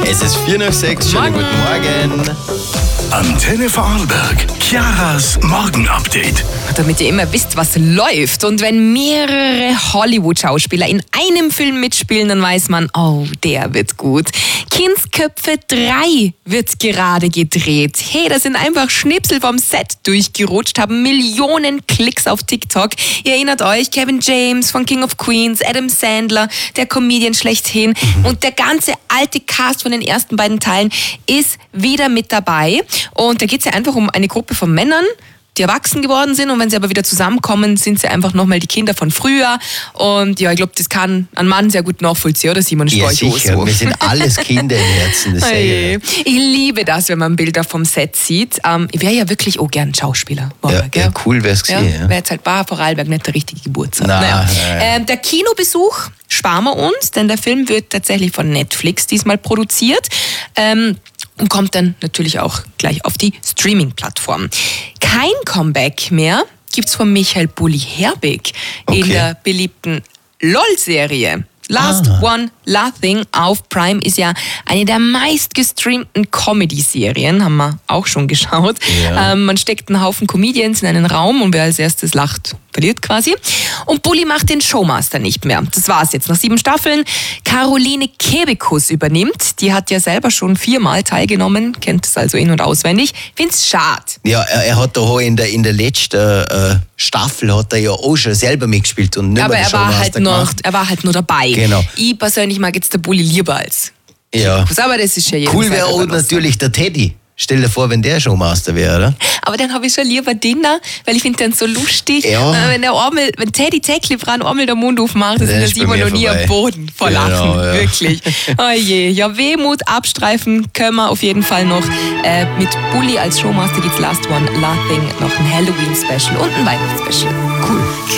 Es ist 5:04, schönen guten Morgen. Antenne Vorarlberg, Chiaras Morgenupdate. Damit ihr immer wisst, was läuft. Und wenn mehrere Hollywood-Schauspieler in einem Film mitspielen, dann weiß man, oh, der wird gut. Kindsköpfe 3 wird gerade gedreht. Hey, da sind einfach Schnipsel vom Set durchgerutscht, haben Millionen Klicks auf TikTok. Ihr erinnert euch, Kevin James von King of Queens, Adam Sandler, der Comedian schlechthin. Und der ganze alte Cast von den ersten beiden Teilen ist wieder mit dabei. Und da geht es ja einfach um eine Gruppe von Männern, die erwachsen geworden sind, und wenn sie aber wieder zusammenkommen, sind sie einfach nochmal die Kinder von früher. Und ja, ich glaube, das kann ein Mann sehr gut nachvollziehen, oder Simon? Ja, sicher. So. Wir sind alles Kinder im Herzen. Das hey. Ich liebe das, wenn man Bilder vom Set sieht. Ich wäre ja wirklich auch gern Schauspieler. Ja, cool wär's gewesen. Ja, wäre jetzt halt Vorarlberg nicht der richtige Geburtstag. Naja. Der Kinobesuch sparen wir uns, denn der Film wird tatsächlich von Netflix diesmal produziert. Und kommt dann natürlich auch gleich auf die Streaming-Plattform. Kein Comeback mehr gibt's von Michael Bulli-Herbig in der beliebten LOL-Serie. Last One Laughing auf Prime ist ja eine der meistgestreamten Comedy-Serien, haben wir auch schon geschaut. Ja. Man steckt einen Haufen Comedians in einen Raum und wer als erstes lacht, verliert quasi. Und Bulli macht den Showmaster nicht mehr. Das war's jetzt. Nach 7 Staffeln. Caroline Kebekus übernimmt. Die hat ja selber schon 4-mal teilgenommen, kennt es also in- und auswendig. Find's schade. Ja, er hat da in der letzten Staffel hat er ja auch schon selber mitgespielt und nicht aber mehr den Showmaster gemacht. Er war halt nur dabei. Genau. Ich persönlich mag jetzt der Bulli lieber als Kebekus, aber das ist ja jedem cool wäre auch natürlich der Teddy. Stell dir vor, wenn der Showmaster wäre, oder? Aber dann habe ich schon lieber den da, weil ich finde den so lustig. Ja. Wenn Teddy Tecklifran einmal den Mund aufmacht, das ist der Simon noch nie am Boden vor Lachen. Genau, ja. Wirklich. Oh je. Ja, Wehmut abstreifen können wir auf jeden Fall noch. Mit Bulli als Showmaster gibt's Last One Laughing, noch ein Halloween-Special und ein Weihnachts-Special. Cool.